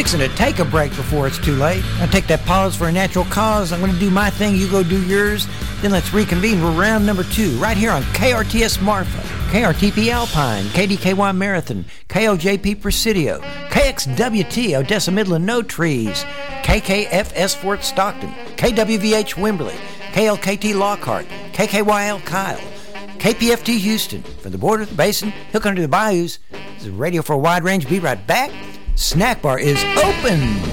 fixing to take a break before it's too late. I'll take that pause for a natural cause. I'm going to do my thing, you go do yours. Then let's reconvene for round number 2, right here on KRTS Marfa, KRTP Alpine, KDKY Marathon, KOJP Presidio, KXWT Odessa Midland No Trees, KKFS Fort Stockton, KWVH Wimberley, KLKT Lockhart, KKYL Kyle, KPFT Houston. From the border to the basin, Hill Country to the bayous. This is radio for a wide range. Be right back. Snack bar is open.